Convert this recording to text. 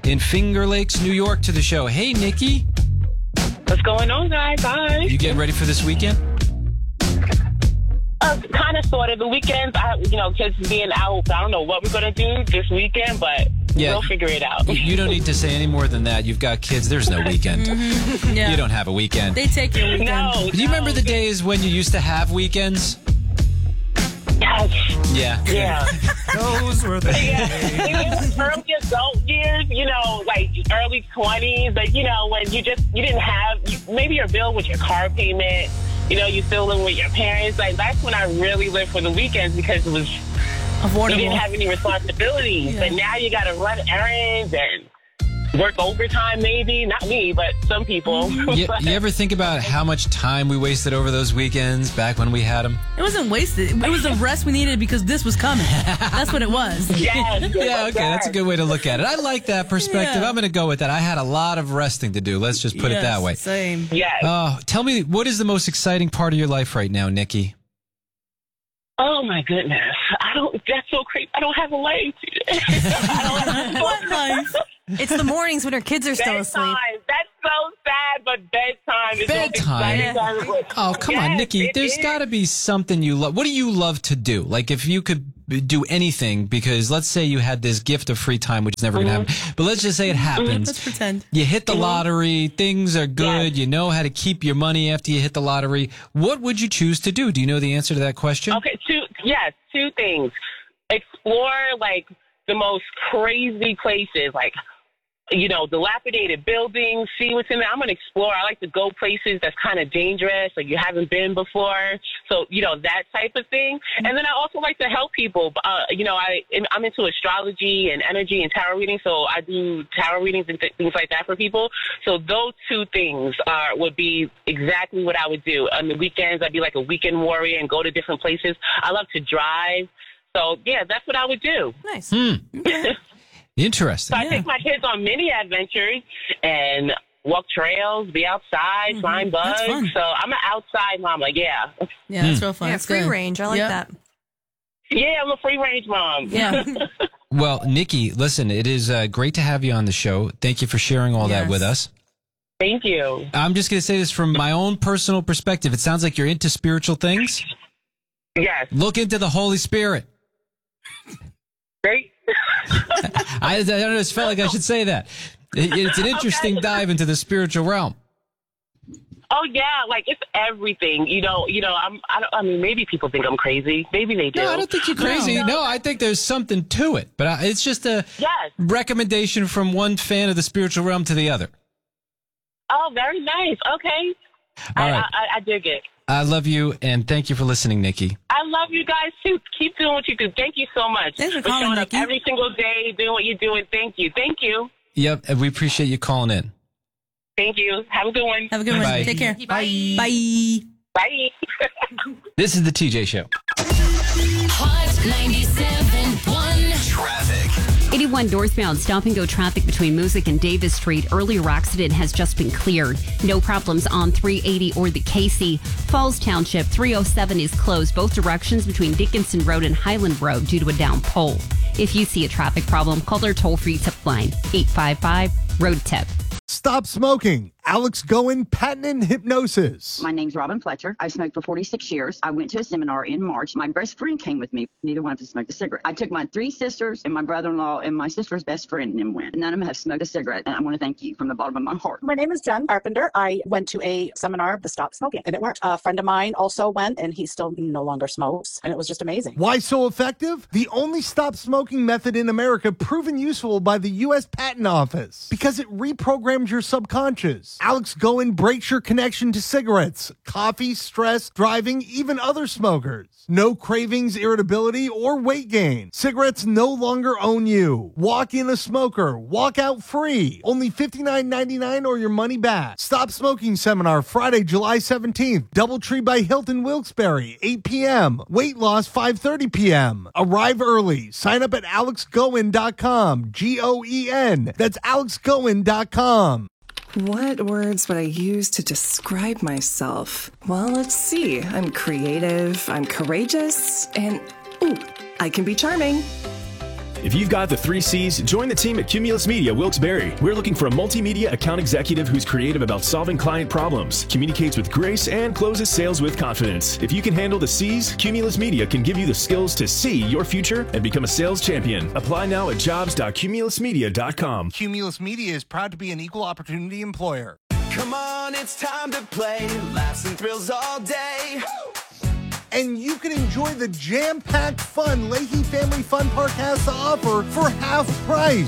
in Finger Lakes, New York, to the show. Hey, Nikki. What's going on, guys? Hi. You getting ready for this weekend? Kind of, sort of. The weekends, kids being out. I don't know what we're going to do this weekend, but we'll figure it out. You don't need to say any more than that. You've got kids. There's no weekend. Yeah. You don't have a weekend. They take your weekend. No. Do you remember the days when you used to have weekends? Yes. Yeah. Those were the Yeah. Even early adult years, like early 20s, like, when you didn't have, maybe your bill was your car payment, you still live with your parents. Like, that's when I really lived for the weekends because it was Affordable. You didn't have any responsibilities. Yeah. But now you got to run errands and work overtime, maybe. Not me, but some people. You ever think about how much time we wasted over those weekends back when we had them? It wasn't wasted. It was the rest we needed because this was coming. That's what it was. Yes. Yeah, okay, that's a good way to look at it. I like that perspective. Yeah. I'm going to go with that. I had a lot of resting to do. Let's just put it that way. Same. Yes. Tell me, what is the most exciting part of your life right now, Nikki? Oh, my goodness. That's so crazy. I don't have a life. What life? It's the mornings when our kids are still asleep. Bedtime. That's so sad, but bedtime is Bedtime? the most exciting time. Oh, come on, Yes, Nikki. it There's is. got to be something you love. What do you love to do? Like, if you could do anything, because let's say you had this gift of free time, which is never going to happen, but let's just say it happens. Let's pretend. You hit the lottery, things are good, Yes. you know how to keep your money after you hit the lottery. What would you choose to do? Do you know the answer to that question? Okay, two things. Explore, like, the most crazy places, like, dilapidated buildings, see what's in there. I'm going to explore. I like to go places that's kind of dangerous, like you haven't been before. So, that type of thing. And then I also like to help people. I'm into astrology and energy and tarot reading, so I do tarot readings and things like that for people. So those two things would be exactly what I would do. On the weekends, I'd be like a weekend warrior and go to different places. I love to drive. So, yeah, that's what I would do. Nice. Interesting. So I take my kids on mini adventures and walk trails, be outside, find bugs. That's fun. So I'm an outside mama, yeah. Yeah, that's real fun. Yeah, That's free good. range. I like Yep. that. Yeah, I'm a free range mom. Yeah. Well, Nikki, listen, it is great to have you on the show. Thank you for sharing all that Yes. with us. Thank you. I'm just going to say this from my own personal perspective. It sounds like you're into spiritual things. Yes. Look into the Holy Spirit. Great. I just felt like I should say that. It's an interesting dive into the spiritual realm. Oh, yeah, like it's everything. I mean, maybe people think I'm crazy. Maybe they do. No, I don't think you're crazy. No, I think there's something to it. But it's just a Yes. recommendation from one fan of the spiritual realm to the other. Oh, very nice. Okay. All right. I dig it. I love you, and thank you for listening, Nikki. I love you guys, too. Keep doing what you do. Thank you so much Thanks for calling, showing Nikki. up every single day, doing what you're doing. Thank you. Thank you. Yep, and we appreciate you calling in. Thank you. Have a good one. Have a good one. Bye. Take care. Bye. Bye. Bye. This is the TJ Show. Hot 97.1 traffic. 81 northbound stop and go traffic between Music and Davis Street. Earlier accident has just been cleared. No problems on 380 or the Casey. Falls Township 307 is closed both directions between Dickinson Road and Highland Road due to a down pole. If you see a traffic problem, call their toll-free tip line 855-ROAD-TIP. Stop smoking. Alex Goen, patent and hypnosis. My name's Robin Fletcher. I smoked for 46 years. I went to a seminar in March. My best friend came with me. Neither one of us smoked a cigarette. I took my 3 sisters and my brother-in-law and my sister's best friend and then went. None of them have smoked a cigarette. And I want to thank you from the bottom of my heart. My name is Jen Carpenter. I went to a seminar to stop smoking and it worked. A friend of mine also went and he still no longer smokes. And it was just amazing. Why so effective? The only stop smoking method in America proven useful by the U.S. Patent Office because it reprograms your subconscious. Alex Goen breaks your connection to cigarettes, coffee, stress, driving, even other smokers. No cravings, irritability, or weight gain. Cigarettes no longer own you. Walk in a smoker. Walk out free. Only $59.99 or your money back. Stop Smoking Seminar Friday, July 17th. Doubletree by Hilton Wilkes-Barre, 8 p.m. Weight loss, 5:30 p.m. Arrive early. Sign up at alexgoen.com. Goen. That's alexgoen.com. What words would I use to describe myself? Well, let's see. I'm creative, I'm courageous, and ooh, I can be charming. If you've got the 3 C's, join the team at Cumulus Media Wilkes-Barre. We're looking for a multimedia account executive who's creative about solving client problems, communicates with grace, and closes sales with confidence. If you can handle the C's, Cumulus Media can give you the skills to see your future and become a sales champion. Apply now at jobs.cumulusmedia.com. Cumulus Media is proud to be an equal opportunity employer. Come on, it's time to play. Laughs and thrills all day. And you can enjoy the jam-packed fun Leahy Family Fun Park has to offer for half price.